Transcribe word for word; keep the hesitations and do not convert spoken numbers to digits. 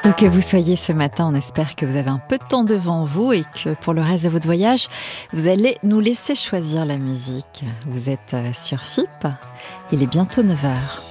Où que vous soyez ce matin, on espère que vous avez un peu de temps devant vous et que pour le reste de votre voyage, vous allez nous laisser choisir la musique. Vous êtes sur F I P, il est bientôt neuf heures.